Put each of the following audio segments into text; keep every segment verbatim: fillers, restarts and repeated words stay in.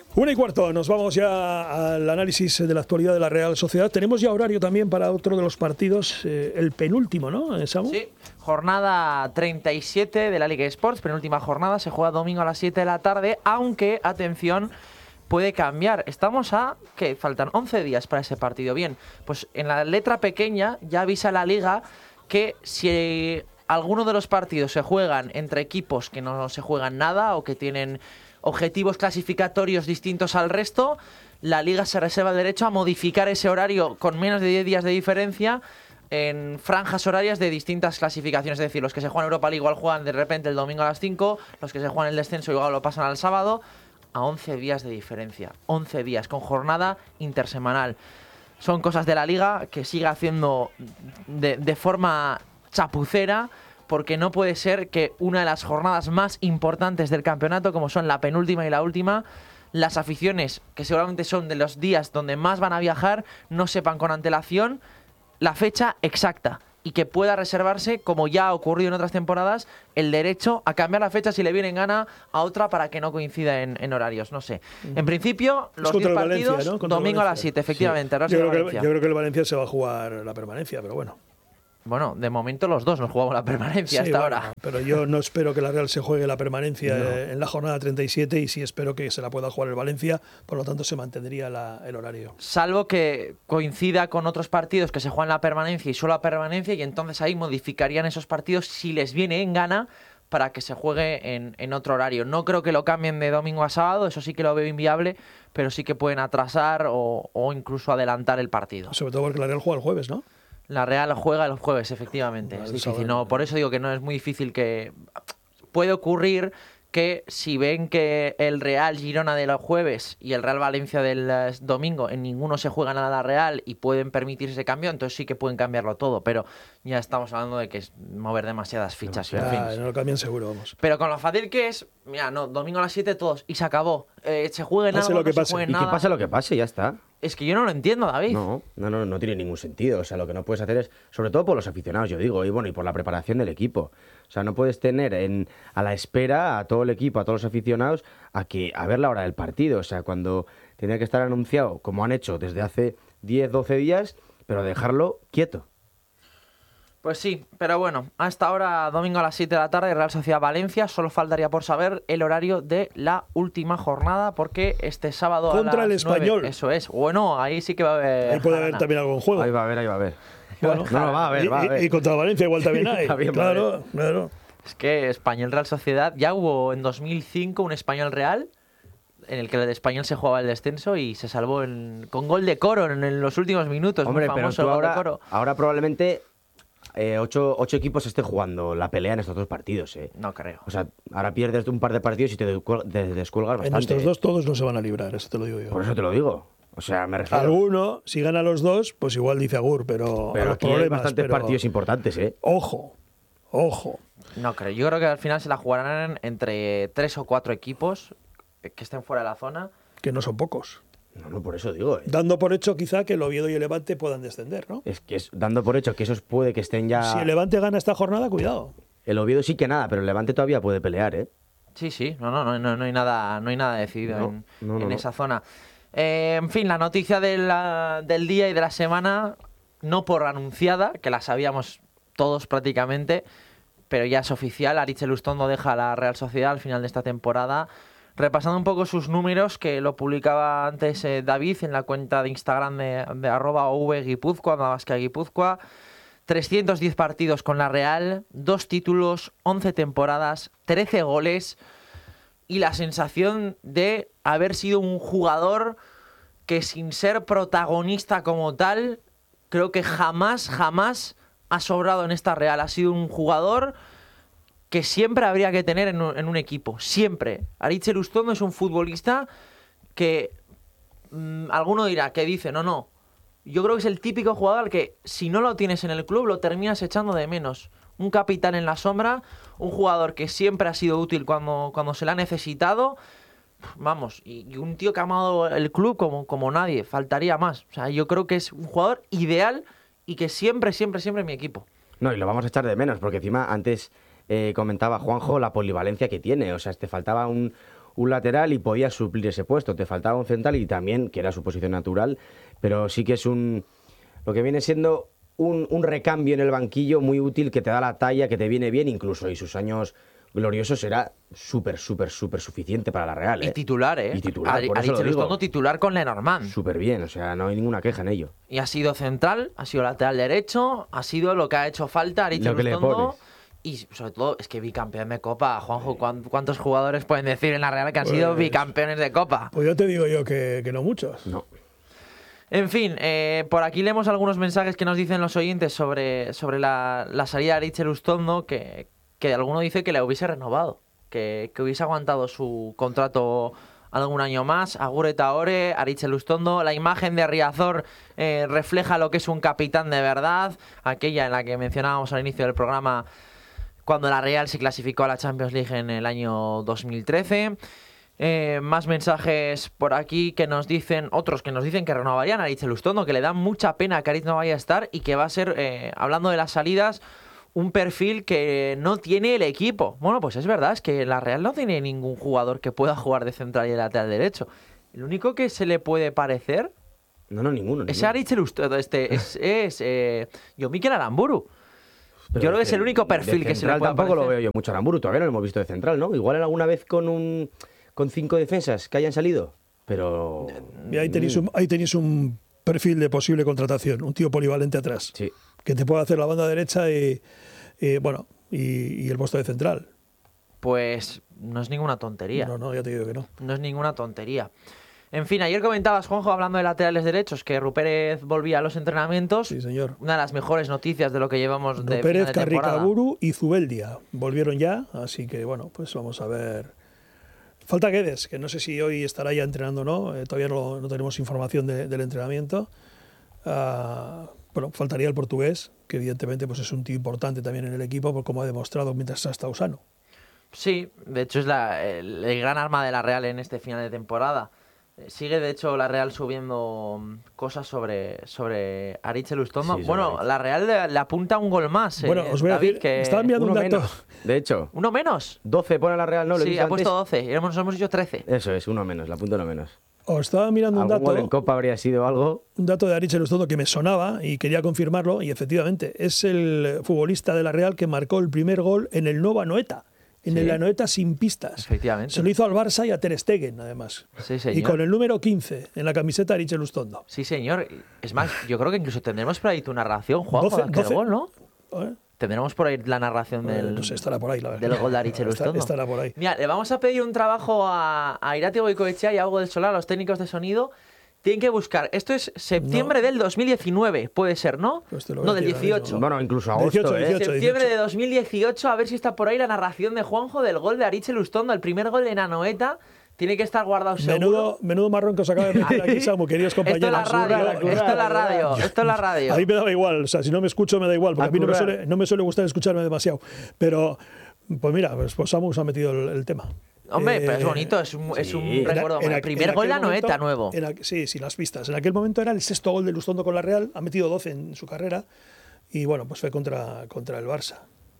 Una y cuarto, nos vamos ya al análisis de la actualidad de la Real Sociedad. Tenemos ya horario también para otro de los partidos, eh, el penúltimo, ¿no, Samu? Sí, jornada treinta y siete de la Liga Sports, penúltima jornada, se juega domingo a las siete de la tarde, aunque, atención, puede cambiar. Estamos a, ¿qué? Faltan once días para ese partido. Bien, pues en la letra pequeña ya avisa la Liga que si alguno de los partidos se juegan entre equipos que no se juegan nada o que tienen objetivos clasificatorios distintos al resto, la Liga se reserva el derecho a modificar ese horario con menos de diez días de diferencia en franjas horarias de distintas clasificaciones. Es decir, los que se juegan Europa League igual juegan de repente el domingo a las cinco, los que se juegan el descenso igual lo pasan al sábado, a once días de diferencia. once días, con jornada intersemanal. Son cosas de la Liga que sigue haciendo de, de forma chapucera, porque no puede ser que una de las jornadas más importantes del campeonato, como son la penúltima y la última, las aficiones, que seguramente son de los días donde más van a viajar, no sepan con antelación la fecha exacta y que pueda reservarse, como ya ha ocurrido en otras temporadas, el derecho a cambiar la fecha si le viene en gana a otra para que no coincida en, en horarios. No sé. En principio, los diez partidos, Valencia, ¿no? Domingo a las siete, efectivamente. Sí. Yo, creo que, yo creo que el Valencia se va a jugar la permanencia, pero bueno. Bueno, de momento los dos nos jugamos la permanencia sí, hasta bueno, ahora. Pero yo no espero que la Real se juegue la permanencia no. en la jornada treinta y siete y sí espero que se la pueda jugar el Valencia, por lo tanto se mantendría la, el horario. Salvo que coincida con otros partidos que se juegan la permanencia y solo la permanencia, y entonces ahí modificarían esos partidos si les viene en gana para que se juegue en, en otro horario. No creo que lo cambien de domingo a sábado, eso sí que lo veo inviable, pero sí que pueden atrasar o, o incluso adelantar el partido. Sobre todo porque la Real juega el jueves, ¿no? La Real juega los jueves, efectivamente. Vale, es difícil. No, por eso digo que no es muy difícil que... Puede ocurrir que si ven que el Real Girona de los jueves y el Real Valencia del domingo en ninguno se juega nada la Real y pueden permitirse ese cambio, entonces sí que pueden cambiarlo todo, pero ya estamos hablando de que es mover demasiadas fichas. No, y ya, no lo cambian seguro, vamos. Pero con lo fácil que es, mira, no, domingo a las siete todos y se acabó. Eh, se juegue nada, lo que no pase. se juegue y nada. que pase lo que pase, ya está. Es que yo no lo entiendo, David. No, no, no, no tiene ningún sentido. O sea, lo que no puedes hacer es, sobre todo por los aficionados, yo digo, y bueno, y por la preparación del equipo. O sea, no puedes tener en, a la espera a todo el equipo, a todos los aficionados, a que a ver la hora del partido. O sea, cuando tenía que estar anunciado, como han hecho desde hace diez, doce días, pero dejarlo quieto. Pues sí, pero bueno, hasta ahora, domingo a las siete de la tarde, Real Sociedad Valencia. Solo faltaría por saber el horario de la última jornada, porque este sábado contra a las el Español. nueve, eso es. Bueno, ahí sí que va a haber. Ahí puede jarana. haber también algo en juego. Ahí va a haber, ahí va a haber. Bueno, no, no, va a haber, va a haber. Y, y contra Valencia igual también hay. También claro, claro. Es que Español Real Sociedad, ya hubo en dos mil cinco un Español Real en el que el Español se jugaba el descenso y se salvó en, con gol de Coro en, en los últimos minutos. Hombre, muy pero famoso tú el gol de ahora, Coro. ahora probablemente eh, ocho, ocho equipos estén jugando la pelea en estos dos partidos. Eh. No creo. O sea, ahora pierdes un par de partidos y te descuel- te descuelgas bastante. En estos eh. dos todos no se van a librar, eso te lo digo yo. Por eso te lo digo. O sea, me refiero. Alguno, si gana los dos, pues igual dice Agur, pero, Pero a los aquí hay problemas, bastantes pero... partidos importantes, ¿eh? Ojo, ojo. No creo. Yo creo que al final se la jugarán entre tres o cuatro equipos que estén fuera de la zona. Que no son pocos. No, no, por eso digo. ¿eh? Dando por hecho quizá que el Oviedo y el Levante puedan descender, ¿no? Es que es dando por hecho que esos puede que estén ya. Si el Levante gana esta jornada, cuidado. El Oviedo sí que nada, pero el Levante todavía puede pelear, ¿eh? Sí, sí. No, no, no, no, no hay nada, no hay nada decidido No, en, no, no, en no. esa zona. Eh, en fin, la noticia de la- del día y de la semana, no por anunciada, que la sabíamos todos prácticamente, pero ya es oficial. Aritz Elustondo deja la Real Sociedad al final de esta temporada. Repasando un poco sus números, que lo publicaba antes eh, David en la cuenta de Instagram de, de arroba ovguipuzcoa, nada más que Guipúzcoa. trescientos diez partidos con la Real, dos títulos, once temporadas, trece goles y la sensación de haber sido un jugador que, sin ser protagonista como tal, creo que jamás, jamás ha sobrado en esta Real. Ha sido un jugador que siempre habría que tener en un, en un equipo, siempre. Aritz Elustondo es un futbolista que mmm, alguno dirá, que dice, no, no. Yo creo que es el típico jugador que, si no lo tienes en el club, lo terminas echando de menos. Un capitán en la sombra, un jugador que siempre ha sido útil cuando, cuando se le ha necesitado. Vamos, y, y un tío que ha amado el club como, como nadie, faltaría más. O sea, yo creo que es un jugador ideal y que siempre, siempre, siempre en mi equipo. No, y lo vamos a echar de menos, porque encima antes eh, comentaba Juanjo la polivalencia que tiene. O sea, te faltaba un, un lateral y podías suplir ese puesto. Te faltaba un central y también, que era su posición natural, pero sí que es un lo que viene siendo un, un recambio en el banquillo muy útil, que te da la talla, que te viene bien, incluso y sus años gloriosos era súper, súper, súper suficiente para la Real. ¿eh? Y titular, ¿eh? Y titular, Ari- por eso lo Ariche digo. Lustondo titular con Lenormand. Súper bien, o sea, no hay ninguna queja en ello. Y ha sido central, ha sido lateral derecho, ha sido lo que ha hecho falta Ariche Lo que le Lustondo. pones. Y sobre todo, es que bicampeón de Copa. Juanjo, ¿cuán- ¿cuántos jugadores pueden decir en la Real que han sido Pues- bicampeones de Copa? Pues yo te digo yo que, que no muchos. No. En fin, eh, por aquí leemos algunos mensajes que nos dicen los oyentes sobre, sobre la, la salida de Ariche Lustondo, que, que alguno dice que le hubiese renovado, que, que hubiese aguantado su contrato algún año más. Agure Taore, Ariche Lustondo. La imagen de Riazor eh, refleja lo que es un capitán de verdad, aquella en la que mencionábamos al inicio del programa cuando la Real se clasificó a la Champions League en el año dos mil trece. Eh, más mensajes por aquí que nos dicen, otros que nos dicen que renovarían a Ariche Lustondo, que le dan mucha pena que Ariche no vaya a estar y que va a ser, eh, hablando de las salidas, un perfil que no tiene el equipo. Bueno, pues es verdad, es que la Real no tiene ningún jugador que pueda jugar de central y de lateral derecho. El único que se le puede parecer No, no, ninguno. es ninguno. Ariche Lustondo, este, es, es eh, yo Mikel Aramburu. Pero Yo creo que es el único de perfil que se le central puede tampoco lo parecer. veo yo mucho a Aramburu, todavía no lo hemos visto de central, ¿no? Igual en alguna vez con un con cinco defensas que hayan salido, pero... Y ahí tenéis, un, ahí tenéis un perfil de posible contratación, un tío polivalente atrás, Sí. que te puede hacer la banda derecha y, y, bueno, y, y el puesto de central. Pues no es ninguna tontería. No, no, ya te digo que no. No es ninguna tontería. En fin, ayer comentabas, Juanjo, hablando de laterales derechos, que Rupérez volvía a los entrenamientos. Sí, señor. Una de las mejores noticias de lo que llevamos de final Pérez, de temporada. Carricaburu y Zubeldia volvieron ya, así que bueno, pues vamos a ver. Falta Guedes, que no sé si hoy estará ya entrenando o no, eh, todavía no, no tenemos información de- del entrenamiento. Ah, bueno, faltaría el portugués, que evidentemente pues es un tío importante también en el equipo, por como ha demostrado mientras ha estado sano. Sí, de hecho es la- el, el gran arma de la Real en este final de temporada. Eh, Sigue, de hecho, la Real subiendo mm, cosas sobre, sobre Ariche Lustondo. Sí, sobre bueno, Ariche. la Real le, le apunta un gol más. eh, Bueno, os voy a David, decir, que estaba enviando Uno un dato. menos. De hecho, ¿Uno menos? doce pone la Real, ¿no? ¿Lo he Sí, visto ha puesto antes? doce. Y hemos, hemos dicho trece. Eso es, uno menos, la punto uno menos. Os estaba mirando un Algún gol en dato, Copa habría sido algo. un dato de Ariche Lustondo que me sonaba y quería confirmarlo, y efectivamente es el futbolista de la Real que marcó el primer gol en el Nova Anoeta, en Sí. el Anoeta sin pistas. Efectivamente. Se lo hizo al Barça y a Ter Stegen, además. Sí, señor. Y con el número quince en la camiseta Ariche Lustondo. Sí, señor. Es más, yo creo que incluso tendremos por ahí tu narración, Juanjo, doce, de aquel doce. gol, ¿no? ¿Eh? Tendremos por ahí la narración Eh, del, no sé, estará por ahí, la verdad. del gol de Ariche Está- Lustondo. Estará por ahí. Mira, le vamos a pedir un trabajo a, a Irati Goicoechea y a Hugo del Solar, a los técnicos de sonido. Tienen que buscar. Esto es septiembre del dos mil diecinueve, puede ser, ¿no? Pues te lo voy No, a del decir ahora mismo. dieciocho. Bueno, incluso agosto, dieciocho, ¿eh? dieciocho. Septiembre de dos mil dieciocho, a ver si está por ahí la narración de Juanjo del gol de Ariche Lustondo, el primer gol en Anoeta. Tiene que estar guardado seguro. Menudo, menudo marrón que os acaba de meter aquí, Samu, queridos Esto es compañeros. la radio, Yo- esto es la radio, esto es la radio. A mí me daba igual, o sea, si no me escucho me da igual, porque A a mí no me, currar. suele, no me suele gustar escucharme demasiado. Pero, pues mira, pues, pues Samu se ha metido el, el tema. Hombre, Eh, pero es bonito, es un, es un sí. recuerdo. En a- en el a- primer en gol de aquel Anoeta momento- nuevo. en aqu- sí, sí, las pistas. En aquel momento era el sexto gol de Lustondo con la Real, ha metido doce en su carrera y bueno, pues fue contra, contra el Barça.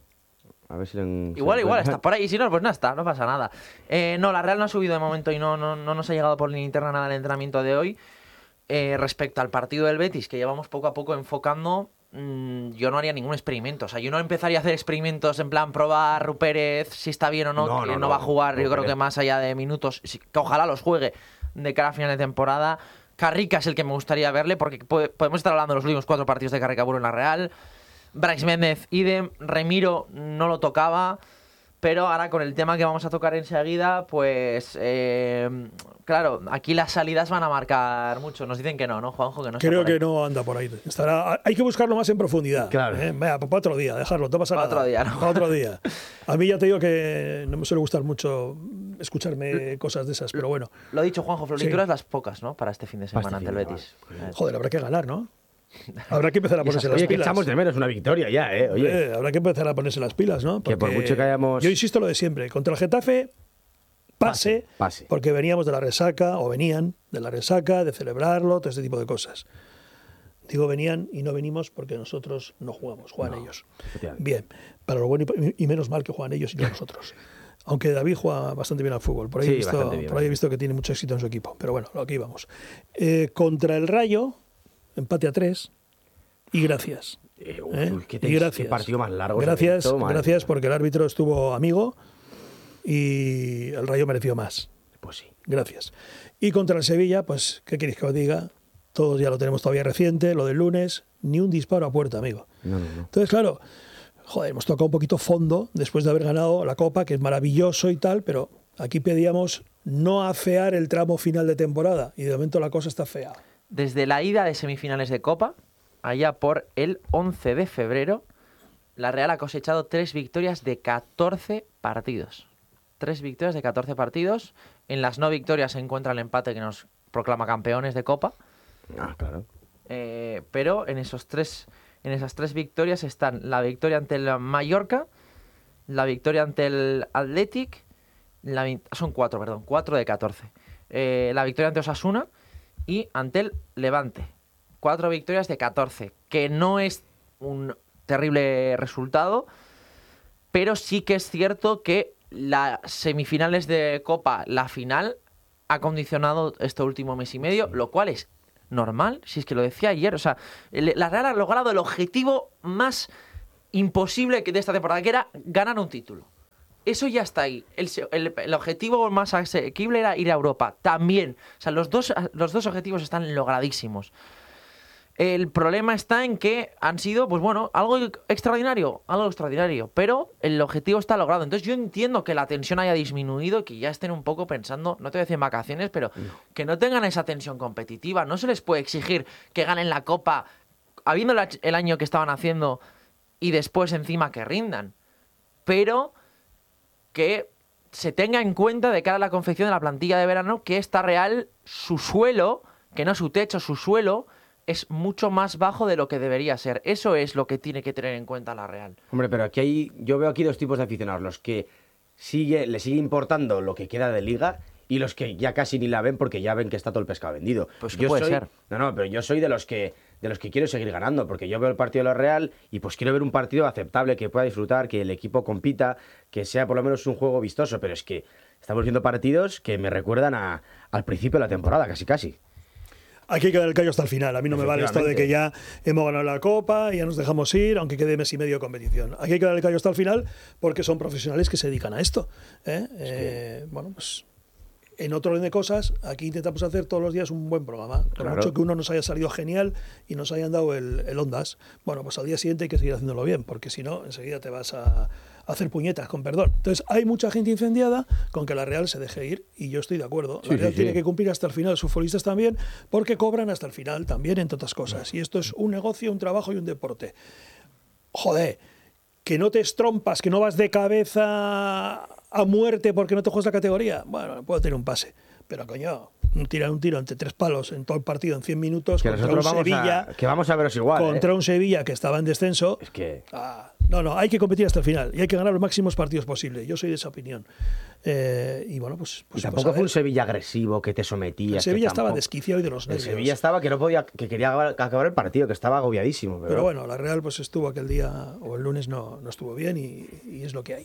A ver si lo en- Igual, se igual, encuentra. está por ahí. Si no, pues no está, no pasa nada. Eh, no, la Real no ha subido de momento y no, no, no nos ha llegado por línea interna nada el entrenamiento de hoy. Eh, respecto al partido del Betis, que llevamos poco a poco enfocando, mmm, yo no haría ningún experimento. O sea, yo no empezaría a hacer experimentos en plan probar Rupérez si está bien o no, No, que no, no, no, va a jugar, yo creo Rupérez. que más allá de minutos, sí, que ojalá los juegue de cara a final de temporada. Carrica es el que me gustaría verle, porque puede- podemos estar hablando de los últimos cuatro partidos de Carrica Buru en la Real. Brais Méndez, idem. Remiro no lo tocaba. Pero ahora con el tema que vamos a tocar enseguida, pues eh, claro, aquí las salidas van a marcar mucho. Nos dicen que no, ¿no, Juanjo? Que no está Creo por ahí. que no anda por ahí. Estará, hay que buscarlo más en profundidad. Claro. ¿eh? Venga, pues para otro día, dejarlo, no pasa Para nada. otro día, ¿no? Para otro día. A mí ya te digo que no me suele gustar mucho escucharme cosas de esas, pero bueno. Lo dicho, Juanjo, Sí. florituras las pocas, ¿no? Para este fin de Para semana este ante el fin de Betis. semana, Eh, Joder, habrá que ganar, ¿no? Habrá que empezar a Y esas ponerse las Oye, que pilas. echamos de menos una victoria ya, ¿eh? Oye. Eh, habrá que empezar a ponerse las pilas, ¿no? Que por Porque mucho que hayamos- Yo insisto lo de siempre. Contra el Getafe, pase, Pase, pase. porque veníamos de la resaca, o venían de la resaca, de celebrarlo, todo este tipo de cosas. Digo venían y no venimos porque nosotros no jugamos, juegan No, ellos. efectivamente. Bien, para lo bueno y, y menos mal que juegan ellos y no nosotros. Aunque David juega bastante bien al fútbol. Por ahí, Sí, he, visto, bastante bien, por ahí he visto que tiene mucho éxito en su equipo. Pero bueno, aquí vamos. Eh, contra el Rayo, empate a tres y gracias. Eh, uy, ¿Eh? uy, qué, Y tens- gracias. qué partido más largo. se ha Gracias, visto, madre gracias mía. porque el árbitro estuvo amigo y el Rayo mereció más. Pues sí. Gracias. Y contra el Sevilla, pues, ¿qué queréis que os diga? Todos ya lo tenemos todavía reciente, lo del lunes, ni un disparo a puerta, amigo. No, no, no. Entonces, claro, joder, hemos tocado un poquito fondo después de haber ganado la Copa, que es maravilloso y tal, pero aquí pedíamos no afear el tramo final de temporada y de momento la cosa está fea. Desde la ida de semifinales de Copa, allá por el once de febrero, la Real ha cosechado tres victorias de catorce partidos. Tres victorias de catorce partidos. En las no victorias se encuentra el empate que nos proclama campeones de Copa. Ah, claro. Eh, pero en esos tres, en esas tres victorias están la victoria ante el Mallorca, la victoria ante el Athletic, la, vi- son cuatro, perdón, cuatro de catorce. Eh, la victoria ante Osasuna y ante el Levante. Cuatro victorias de catorce, que no es un terrible resultado, pero sí que es cierto que las semifinales de Copa, la final, ha condicionado este último mes y medio, lo cual es normal, si es que lo decía ayer. O sea, el- la Real ha logrado el objetivo más imposible que de esta temporada, que era ganar un título. Eso ya está ahí. El, se- el- el objetivo más asequible era ir a Europa. También. O sea, los dos, los dos objetivos están logradísimos. El problema está en que han sido, pues bueno, algo extraordinario, algo extraordinario, pero el objetivo está logrado. Entonces yo entiendo que la tensión haya disminuido, que ya estén un poco pensando, no te voy a decir en vacaciones, pero No. que no tengan esa tensión competitiva. No se les puede exigir que ganen la Copa, habiendo el, el año que estaban haciendo y después encima que rindan. Pero que se tenga en cuenta de cara a la confección de la plantilla de verano que esta Real, su suelo, que no su techo, su suelo, es mucho más bajo de lo que debería ser. Eso es lo que tiene que tener en cuenta la Real. Hombre, pero aquí hay, yo veo aquí dos tipos de aficionados, los que sigue, le sigue importando lo que queda de liga y los que ya casi ni la ven porque ya ven que está todo el pescado vendido. Pues que yo puede soy, ser. No, no, pero yo soy de los que de los que quiero seguir ganando, porque yo veo el partido de la Real y pues quiero ver un partido aceptable, que pueda disfrutar, que el equipo compita, que sea por lo menos un juego vistoso, pero es que estamos viendo partidos que me recuerdan a, al principio de la temporada, casi casi. Aquí hay que dar el callo hasta el final. A mí no me vale esto de que ya hemos ganado la Copa y ya nos dejamos ir, aunque quede mes y medio de competición. Aquí hay que dar el callo hasta el final porque son profesionales que se dedican a esto. ¿eh? Es Eh, que... Bueno, pues en otro orden de cosas, aquí intentamos hacer todos los días un buen programa. Por Claro. mucho que uno nos haya salido genial y nos hayan dado el, el ondas, bueno, pues al día siguiente hay que seguir haciéndolo bien, porque si no, enseguida te vas a, a hacer puñetas, con perdón. Entonces, hay mucha gente incendiada con que la Real se deje ir, y yo estoy de acuerdo. Sí, la Real sí, tiene sí. que cumplir hasta el final, sus futbolistas también, porque cobran hasta el final también, entre otras cosas. Y esto es un negocio, un trabajo y un deporte. Joder, que no te estrompas, que no vas de cabeza a muerte porque no te juegas la categoría. Bueno, puedo tener un pase. Pero coño, un tiro, un tiro entre tres palos en todo el partido en cien minutos Que contra un nosotros vamos Sevilla, a, que vamos a veros igual. contra ¿eh? un Sevilla que estaba en descenso. Es que... Ah, no, no, hay que competir hasta el final y hay que ganar los máximos partidos posibles. Yo soy de esa opinión. Eh, y bueno, pues, pues y tampoco pues a fue un ver. Sevilla agresivo que te sometía. El Sevilla que estaba tampoco- desquiciado y de los El nervios. Sevilla estaba que no podía, que quería acabar, acabar el partido, que estaba agobiadísimo. Pero, Pero bueno, la Real pues estuvo aquel día o el lunes no, no estuvo bien y, y es lo que hay.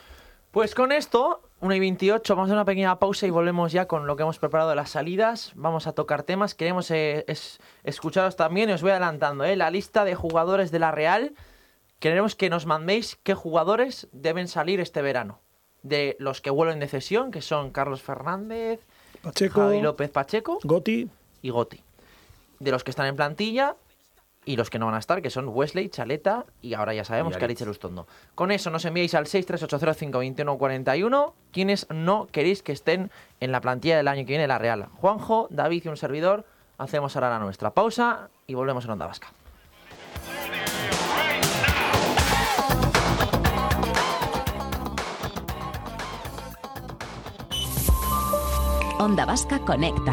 Pues con esto, una y veintiocho, vamos a hacer una pequeña pausa y volvemos ya con lo que hemos preparado de las salidas. Vamos a tocar temas, queremos eh, es, escucharos también y os voy adelantando eh, la lista de jugadores de la Real. Queremos que nos mandéis qué jugadores deben salir este verano. De los que vuelven de cesión, que son Carlos Fernández, Pacheco, Javi López Pacheco Goti, y Goti. De los que están en plantilla y los que no van a estar, que son Wesley, Chaleta y ahora ya sabemos Y que Aritz. Aritz Elustondo. Con eso nos enviáis al seis tres ocho cero cinco dos uno cuatro uno quienes no queréis que estén en la plantilla del año que viene de la Real. Juanjo, David y un servidor, hacemos ahora la nuestra pausa y volvemos en Onda Vasca. Onda Vasca Conecta.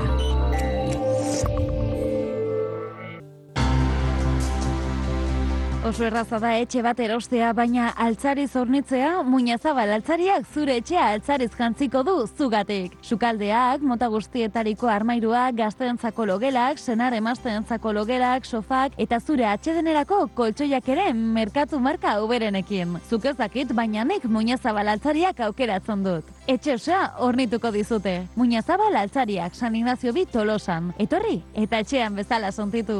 Oso erraza da etxe bat erostea, baina altzariz hornitzea, Muñazabal altzariak zure etxea altzariz jantziko du zugatik. Sukaldeak, mota guztietariko armairuak, gazteentzako logelak, senar emazteentzako logelak, sofak eta zure atsedenerako koltsoiak ere merkatu marka uberenekin. Zuk ez dakit, baina nik Muñazabal altzariak aukeratzen dut. Etxe osoa hornituko dizute. Muñazabal altzariak, San Ignacio bi Tolosan. Etorri eta etxean bezala sontitu.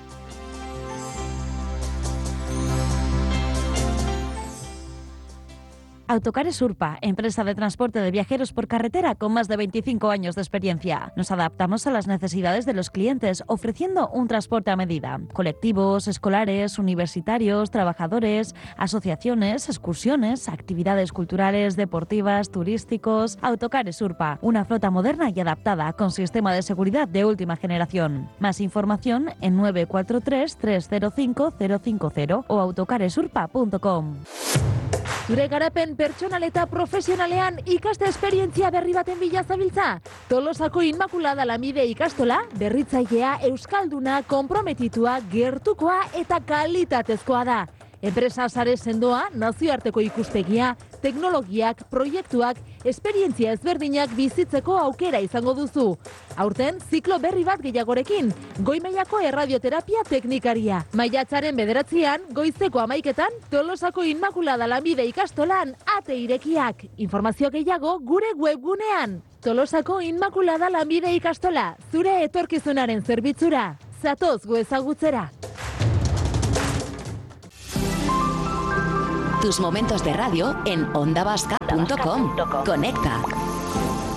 Autocares Urpa, empresa de transporte de viajeros por carretera con más de veinticinco años de experiencia. Nos adaptamos a las necesidades de los clientes, ofreciendo un transporte a medida. Colectivos, escolares, universitarios, trabajadores, asociaciones, excursiones, actividades culturales, deportivas, turísticos. Autocares Urpa, una flota moderna y adaptada con sistema de seguridad de última generación. Más información en nueve cuatro tres, tres cero cinco, cero cinco cero o autocaresurpa punto com. Zure garapen pertsonal eta profesionalean ikaste esperientzia berri baten bila zabiltza? Tolosako Inmaculada Lamide ikastola, berritzailea, euskalduna, konprometitua, gertukoa eta kalitatezkoa da. Enpresa sare sendoa, nazioarteko ikuspegia, teknologiak, proiektuak, esperientzia ezberdinak bizitzeko aukera izango duzu. Aurten, ziklo berri bat gehiagorekin, goi mailako erradioterapia teknikaria. Maiatzaren bederatzian, goizeko amaiketan, Tolosako Inmaculada Lamide ikastolan ate irekiak. Informazio gehiago gure webgunean. Tolosako Inmaculada Lamide ikastola, zure etorkizunaren zerbitzura. Zatoz gu ezagutzera. Tus momentos de radio en onda vasca punto com. Conecta.